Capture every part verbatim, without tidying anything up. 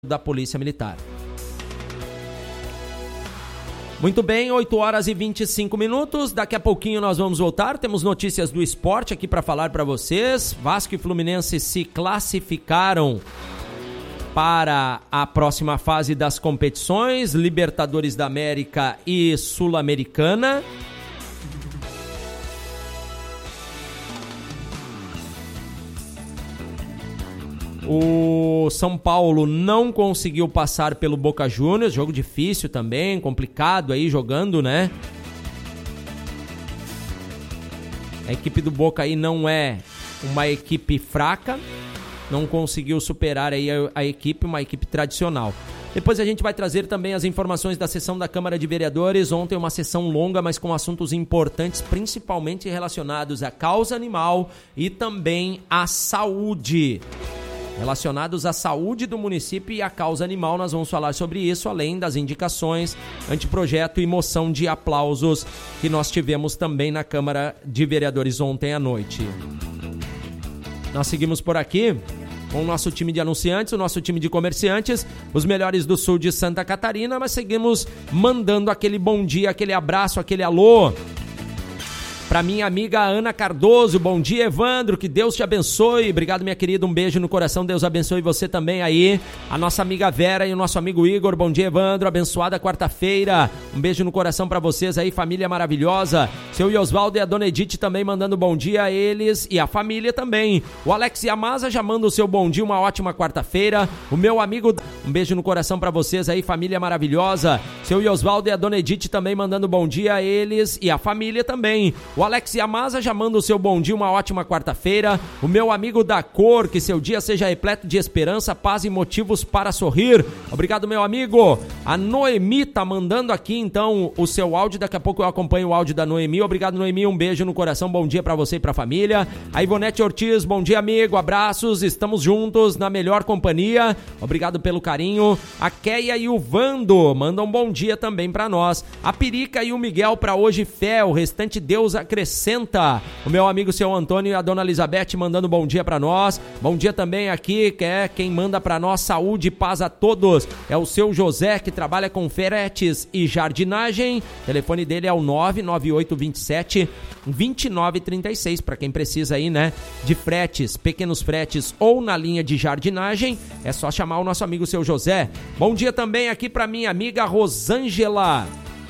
da Polícia Militar. Muito bem, oito horas e vinte e cinco minutos, daqui a pouquinho nós vamos voltar, temos notícias do esporte aqui para falar para vocês. Vasco e Fluminense se classificaram para a próxima fase das competições, Libertadores da América e Sul-Americana. O São Paulo não conseguiu passar pelo Boca Juniors, jogo difícil também, complicado aí jogando, né? A equipe do Boca aí não é uma equipe fraca, não conseguiu superar aí a, a equipe, uma equipe tradicional. Depois a gente vai trazer também as informações da sessão da Câmara de Vereadores. Ontem uma sessão longa, mas com assuntos importantes, principalmente relacionados à causa animal e também à saúde. Relacionados à saúde do município e à causa animal, nós vamos falar sobre isso, além das indicações, anteprojeto e moção de aplausos que nós tivemos também na Câmara de Vereadores ontem à noite. Nós seguimos por aqui com o nosso time de anunciantes, o nosso time de comerciantes, os melhores do sul de Santa Catarina, mas seguimos mandando aquele bom dia, aquele abraço, aquele alô para minha amiga Ana Cardoso. Bom dia, Evandro, que Deus te abençoe. Obrigado, minha querida, um beijo no coração, Deus abençoe você também aí. A nossa amiga Vera e o nosso amigo Igor, bom dia, Evandro, abençoada quarta-feira. Um beijo no coração para vocês aí, família maravilhosa. Seu Osvaldo e a dona Edith também mandando bom dia a eles e a família também. O Alex Yamaza já manda o seu bom dia, uma ótima quarta-feira. O meu amigo, um beijo no coração para vocês aí, família maravilhosa. Seu Osvaldo e a dona Edith também mandando bom dia a eles e a família também. O Alex Yamaza já manda o seu bom dia, uma ótima quarta-feira. O meu amigo da cor, que seu dia seja repleto de esperança, paz e motivos para sorrir. Obrigado, meu amigo. A Noemi tá mandando aqui, então, o seu áudio. Daqui a pouco eu acompanho o áudio da Noemi. Obrigado, Noemi. Um beijo no coração. Bom dia para você e pra família. A Ivonete Ortiz, bom dia, amigo. Abraços. Estamos juntos na melhor companhia. Obrigado pelo carinho. A Keia e o Vando mandam um bom dia também para nós. A Perica e o Miguel para hoje, fé. O restante Deus acrescenta. O meu amigo seu Antônio e a dona Elizabeth mandando bom dia pra nós. Bom dia também aqui, que é quem manda pra nós saúde e paz a todos. É o seu José, que trabalha com fretes e jardinagem. O telefone dele é o nove nove oito dois sete, dois nove três seis. Pra quem precisa aí, né, de fretes, pequenos fretes ou na linha de jardinagem, é só chamar o nosso amigo seu José. Bom dia também aqui pra minha amiga Rosângela.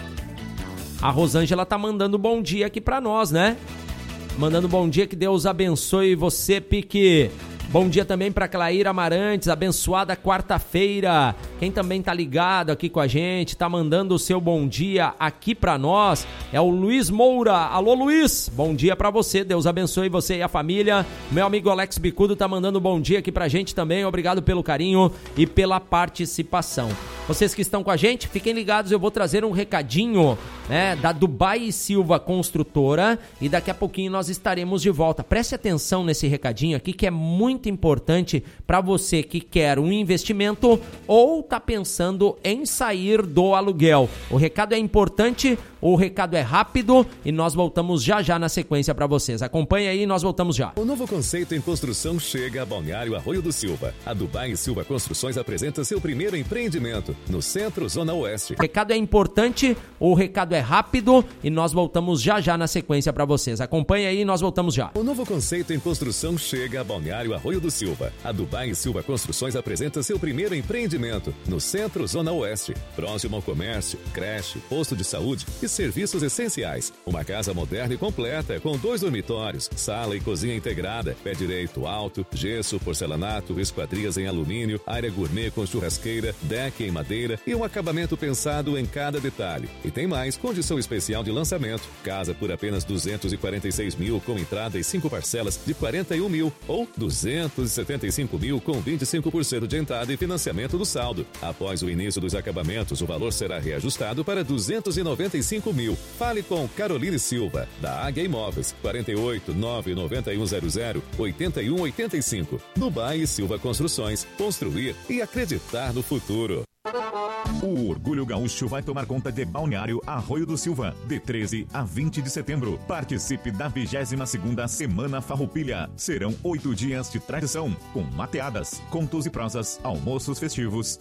A Rosângela tá mandando bom dia aqui pra nós, né? Mandando bom dia, que Deus abençoe você, Pique. Bom dia também para Claíra Amarantes, abençoada quarta-feira. Quem também tá ligado aqui com a gente, tá mandando o seu bom dia aqui para nós, é o Luiz Moura. Alô, Luiz, bom dia para você, Deus abençoe você e a família. Meu amigo Alex Bicudo tá mandando bom dia aqui pra gente também, obrigado pelo carinho e pela participação. Vocês que estão com a gente, fiquem ligados, eu vou trazer um recadinho, né, da Dubai e Silva Construtora e daqui a pouquinho nós estaremos de volta. Preste atenção nesse recadinho aqui, que é muito importante para você que quer um investimento ou está pensando em sair do aluguel. O recado é importante, o recado é rápido e nós voltamos já já na sequência para vocês. Acompanhe aí, nós voltamos já. O novo conceito em construção chega a Balneário Arroio do Silva. A Dubai e Silva Construções apresenta seu primeiro empreendimento no Centro Zona Oeste. O recado é importante, o recado é rápido e nós voltamos já já na sequência para vocês. Acompanhe aí, nós voltamos já. O novo conceito em construção chega a Balneário Arroio do Silva. A Dubai e Silva Construções apresenta seu primeiro empreendimento no Centro Zona Oeste, próximo ao comércio, creche, posto de saúde e serviços essenciais. Uma casa moderna e completa, com dois dormitórios, sala e cozinha integrada, pé direito alto, gesso, porcelanato, esquadrias em alumínio, área gourmet com churrasqueira, deck em madeira e um acabamento pensado em cada detalhe. E tem mais, condição especial de lançamento. Casa por apenas duzentos e quarenta e seis mil com entrada e cinco parcelas de quarenta e um mil ou duzentos e setenta e cinco mil com vinte e cinco por cento de entrada e financiamento do saldo. Após o início dos acabamentos, o valor será reajustado para duzentos e noventa e cinco mil. Fale com Caroline Silva, da Águia Imóveis, quarenta e oito, nove nove um zero zero, oito um oito cinco. Dubai e Silva Construções, construir e acreditar no futuro. O Orgulho Gaúcho vai tomar conta de Balneário Arroio do Silva, de treze a vinte de setembro. Participe da vigésima segunda Semana Farroupilha. Serão oito dias de tradição, com mateadas, contos e prosas, almoços festivos,